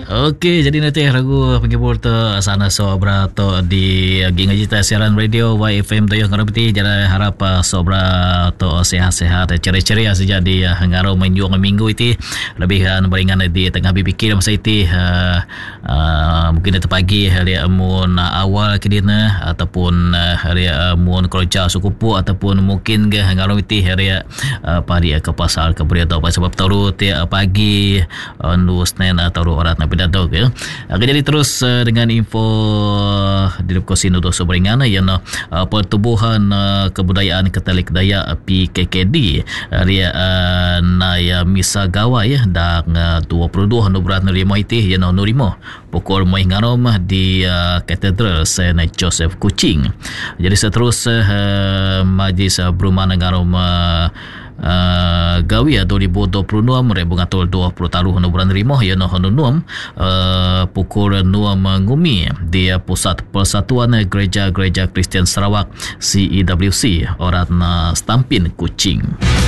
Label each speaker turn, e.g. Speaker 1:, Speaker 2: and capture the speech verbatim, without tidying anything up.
Speaker 1: Okey, jadi nanti ragu penghibur tu sana sobra tu di ginga jita siaran radio Y F M tu yang ngerti jadi harap sobra tu sehat-sehat ceria-ceria saja di ngaro menjuang minggu itu lebih kan beringan di tengah berfikir masa itu uh, uh, mungkin itu pagi hari amun awal kedina ataupun hari amun kerja sukupu ataupun mungkin ke ngaro itu hari apa dia ke pasar ke beri atau apa sebab tahu tiap pagi nu Senin atau orang nak pidato ke. Okay, jadi terus uh, dengan info di Kosin untuk seberingan yang uh, pertubuhan uh, kebudayaan Katolik Dayak P K K D uh, dia uh, naya misa gawa ya dan uh, dua puluh dua November nerima itu yang nerima pukul mai ngarom di uh, Katedral Saint Joseph Kuching. Jadi seterusnya uh, majlis uh, Brumana ngarom uh, Uh, gawi dua ribu dua puluh enam ribu ngatul dua puluh taruh bulan rima ya no honunum uh, pukul enam ngumi di Pusat Persatuan Gereja-Gereja Kristian Sarawak C E W C orang uh, Stampin Kuching.